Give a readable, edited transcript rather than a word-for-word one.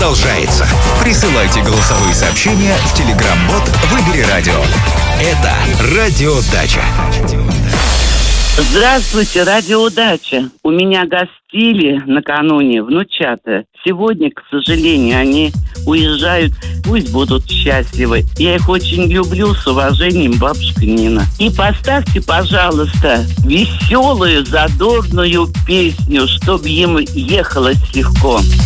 продолжается. Присылайте голосовые сообщения в Telegram-бот «Выбери радио». Это «Радиодача». Здравствуйте, радиодача. У меня гостили накануне внучата. Сегодня, к сожалению, они уезжают. Пусть будут счастливы. Я их очень люблю. С уважением, бабушка Нина. И поставьте, пожалуйста, веселую, задорную песню, чтобы им ехалось легко.